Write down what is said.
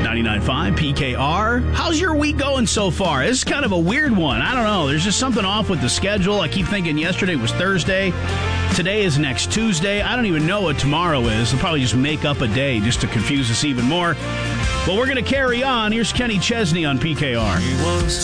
99.5 PKR. How's your week going so far? This is kind of a weird one. I don't know. There's just something off with the schedule. I keep thinking yesterday was Thursday. Today is next Tuesday. I don't even know what tomorrow is. They'll probably just make up a day just to confuse us even more. But we're going to carry on. Here's Kenny Chesney on PKR.